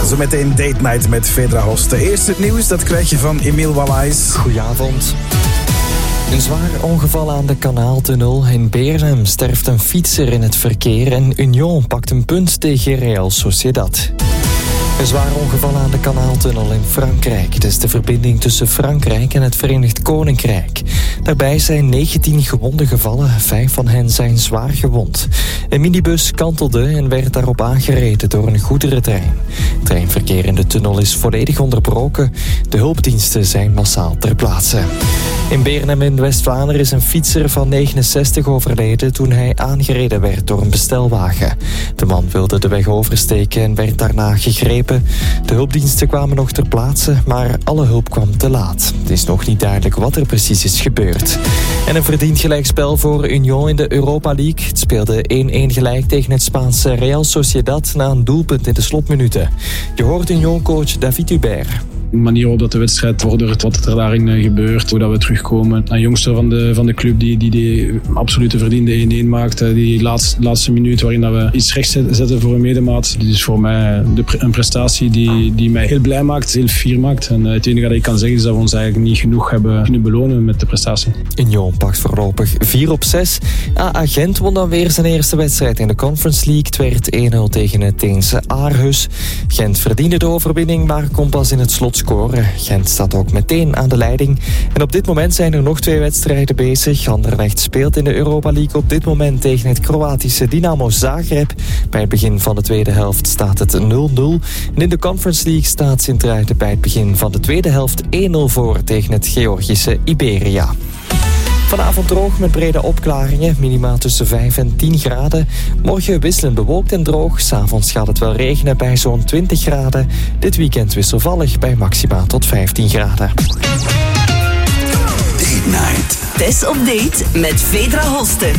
Zometeen Date Night met Vedra Hoste. Eerst het nieuws, dat krijg je van Emiel Wallaes. Goedenavond. Een zwaar ongeval aan de Kanaaltunnel. In Beernem sterft een fietser in het verkeer en Union pakt een punt tegen Real Sociedad. Een zwaar ongeval aan de Kanaaltunnel in Frankrijk. Het is de verbinding tussen Frankrijk en het Verenigd Koninkrijk. Daarbij zijn 19 gewonden gevallen, 5 van hen zijn zwaar gewond. Een minibus kantelde en werd daarop aangereden door een goederentrein. Treinverkeer in de tunnel is volledig onderbroken. De hulpdiensten zijn massaal ter plaatse. In Beernem in West-Vlaanderen is een fietser van 69 overleden toen hij aangereden werd door een bestelwagen. De man wilde de weg oversteken en werd daarna gegrepen. De hulpdiensten kwamen nog ter plaatse, maar alle hulp kwam te laat. Het is nog niet duidelijk wat er precies is gebeurd. En een verdiend gelijkspel voor Union in de Europa League. Het speelde 1-1 gelijk tegen het Spaanse Real Sociedad na een doelpunt in de slotminuten. Je hoort Union-coach David Hubert. De manier waarop dat de wedstrijd vordert, wat er daarin gebeurt, hoe dat we terugkomen. Een jongster van de club die absolute verdiende 1-1 maakt. Die laatste minuut waarin dat we iets recht zetten voor een medemaat. Dit is voor mij een prestatie die mij heel blij maakt, heel fier maakt. En het enige dat ik kan zeggen is dat we ons eigenlijk niet genoeg hebben kunnen belonen met de prestatie. Union pakt voorlopig 4-6. AA Gent won dan weer zijn eerste wedstrijd in de Conference League. Het werd 1-0 tegen het Deense Aarhus. Gent verdiende de overwinning, maar komt pas in het slot scoren. Gent staat ook meteen aan de leiding. En op dit moment zijn er nog 2 wedstrijden bezig. Anderlecht speelt in de Europa League op dit moment tegen het Kroatische Dinamo Zagreb. Bij het begin van de tweede helft staat het 0-0. En in de Conference League staat Sint-Truiden bij het begin van de tweede helft 1-0 voor tegen het Georgische Iberia. Vanavond droog met brede opklaringen, minima tussen 5 en 10 graden. Morgen wisselend bewolkt en droog. 's Avonds gaat het wel regenen bij zo'n 20 graden. Dit weekend wisselvallig bij maxima tot 15 graden. Date Night. Test op date met Vedra Hoste.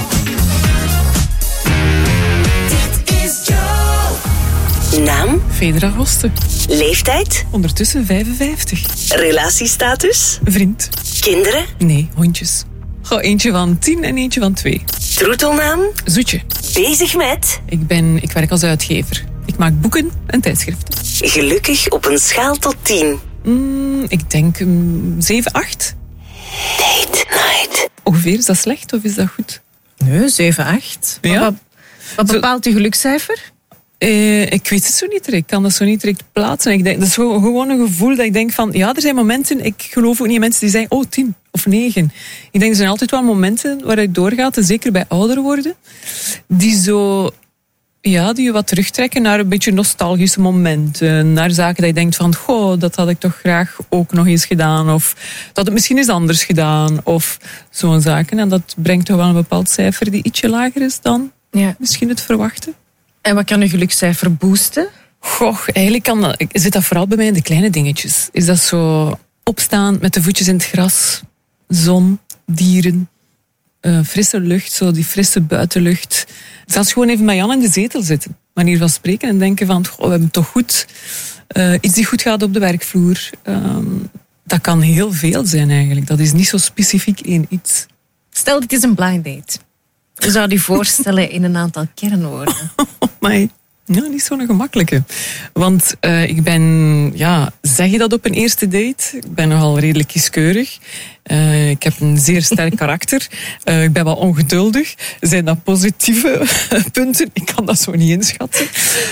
Dit is Joe. Naam? Vedra Hoste. Leeftijd? Ondertussen 55. Relatiestatus? Vriend. Kinderen? Nee, hondjes. Eentje van 10 en eentje van 2. Troetelnaam? Zoetje. Bezig met? Ik werk als uitgever. Ik maak boeken en tijdschriften. Gelukkig op een schaal tot 10. Ik denk 7, 8. Date Night. Ongeveer, is dat slecht of is dat goed? Nee, 7, 8. Ja. Wat bepaalt uw gelukscijfer? Ik weet het zo niet direct. Ik kan dat zo niet direct plaatsen. Ik denk, dat is gewoon een gevoel dat ik denk van... Ja, er zijn momenten... Ik geloof ook niet in mensen die zeggen... 10 of 9. Ik denk, er zijn altijd wel momenten waar het doorgaat. En zeker bij ouder worden. Die zo... Ja, die je wat terugtrekken naar een beetje nostalgische momenten. Naar zaken dat je denkt van... Goh, dat had ik toch graag ook nog eens gedaan. Of dat het misschien eens anders gedaan. Of zo'n zaken. En dat brengt toch wel een bepaald cijfer die ietsje lager is dan misschien het verwachten. En wat kan uw gelukscijfer boosten? Eigenlijk zit dat vooral bij mij in de kleine dingetjes. Is dat zo opstaan met de voetjes in het gras, zon, dieren, frisse lucht, zo die frisse buitenlucht. Zelfs gewoon even met Jan in de zetel zitten, manier van spreken en denken van, we hebben het toch goed. Iets die goed gaat op de werkvloer. Dat kan heel veel zijn eigenlijk. Dat is niet zo specifiek één iets. Stel, dit is een blind date. Hoe zou je voorstellen in een aantal kernwoorden? Maar ja, niet zo'n gemakkelijke. Want ik ben, zeg je dat op een eerste date? Ik ben nogal redelijk kieskeurig. Ik heb een zeer sterk karakter. Ik ben wel ongeduldig. Zijn dat positieve punten? Ik kan dat zo niet inschatten.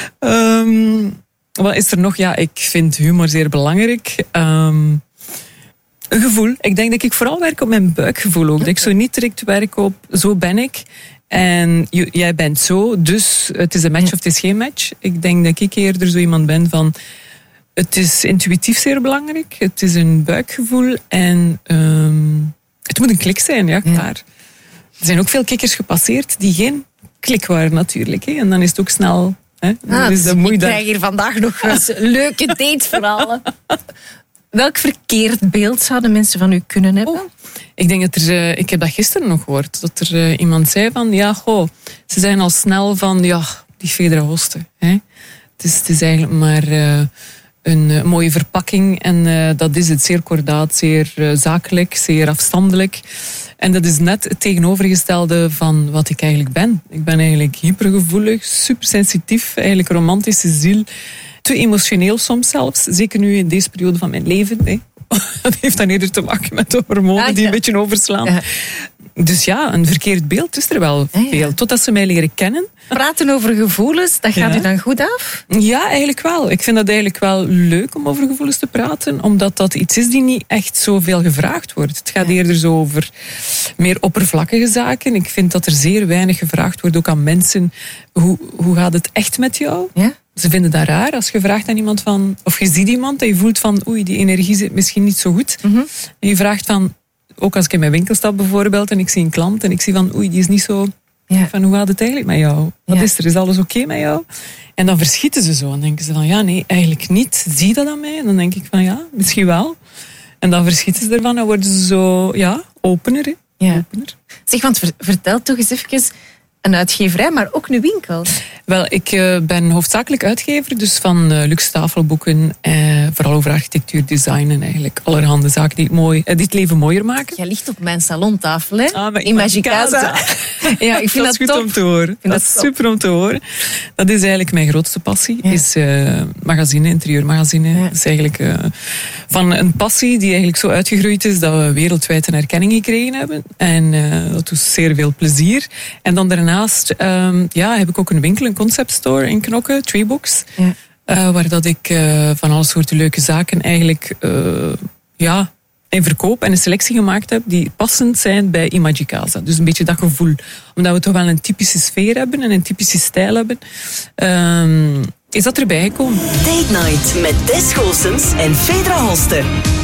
Wat is er nog? Ja, ik vind humor zeer belangrijk. Een gevoel. Ik denk dat ik vooral werk op mijn buikgevoel ook. Dat ik zo niet direct werk op, zo ben ik. En jij bent zo, dus het is een match of het is geen match. Ik denk dat ik eerder zo iemand ben van... Het is intuïtief zeer belangrijk. Het is een buikgevoel. En het moet een klik zijn, ja, klaar. Er zijn ook veel kikkers gepasseerd die geen klik waren natuurlijk. Hè. En dan is het ook snel... Hè. Dus ik krijg hier vandaag nog eens leuke dateverhalen. Welk verkeerd beeld zouden mensen van u kunnen hebben? Ik denk dat ik heb dat gisteren nog gehoord. Dat er iemand zei van, ze zijn al snel van, die Vedra Hoste. Hè? Het is eigenlijk maar een mooie verpakking. En dat is het, zeer kordaat, zeer zakelijk, zeer afstandelijk. En dat is net het tegenovergestelde van wat ik eigenlijk ben. Ik ben eigenlijk hypergevoelig, supersensitief, eigenlijk romantische ziel. te emotioneel soms zelfs. Zeker nu in deze periode van mijn leven. Hè. Dat heeft dan eerder te maken met de hormonen die een beetje overslaan. Ja. Dus ja, een verkeerd beeld is er wel veel. Totdat ze mij leren kennen. Praten over gevoelens, dat gaat u dan goed af? Ja, eigenlijk wel. Ik vind dat eigenlijk wel leuk om over gevoelens te praten. Omdat dat iets is die niet echt zoveel gevraagd wordt. Het gaat eerder zo over meer oppervlakkige zaken. Ik vind dat er zeer weinig gevraagd wordt, ook aan mensen. Hoe gaat het echt met jou? Ja? Ze vinden dat raar als je vraagt aan iemand van... Of je ziet iemand en je voelt van... Oei, die energie zit misschien niet zo goed. Mm-hmm. En je vraagt van... Ook als ik in mijn winkel stap bijvoorbeeld en ik zie een klant en ik zie van... Oei, die is niet zo... Ja. Van hoe gaat het eigenlijk met jou? Wat is er? Is alles oké met jou? En dan verschieten ze zo. En denken ze van, ja, nee, eigenlijk niet. Zie je dat aan mij? En dan denk ik van, ja, misschien wel. En dan verschieten ze ervan en worden ze zo, opener. Hè? Ja. Opener. Zeg, want vertel toch eens even... Een uitgeverij, maar ook een winkel. Wel, ik ben hoofdzakelijk uitgever, dus van luxe tafelboeken, vooral over architectuur, design en eigenlijk allerhande zaken die het leven mooier maken. Jij ligt op mijn salontafel, hè? In Magicasa. Ja, ik vind dat goed om te horen. Dat is super om te horen. Dat is eigenlijk mijn grootste passie, is magazine, interieurmagazine. Ja. Dat is eigenlijk van een passie die eigenlijk zo uitgegroeid is dat we wereldwijd een erkenning gekregen hebben. En dat doet zeer veel plezier. En dan daarnaast heb ik ook een winkel, een concept store in Knokke, Treebooks. Ja. Waar dat ik van alle soorten leuke zaken eigenlijk in verkoop en een selectie gemaakt heb die passend zijn bij Imagicasa. Dus een beetje dat gevoel. Omdat we toch wel een typische sfeer hebben en een typische stijl hebben. Is dat erbij gekomen. Date Night met Des Goossens en Fedra Hoste.